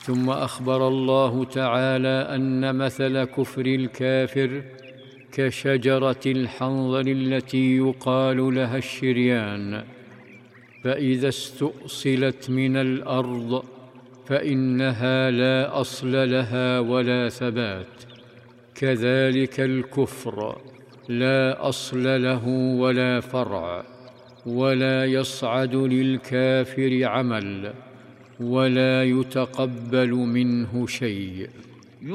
ثم أخبر الله تعالى أن مثل كفر الكافر كشجرة الحنظل التي يقال لها الشريان، فإذا استؤصلت من الأرض فإنها لا أصل لها ولا ثبات، كذلك الكفر لا أصل له ولا فرع، ولا يصعد للكافر عمل، ولا يتقبل منه شيء.